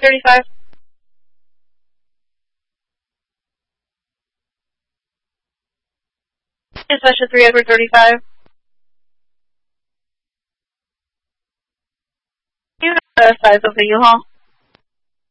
35. Dispatcher 3 Edward 35. You know the size of the U-Haul?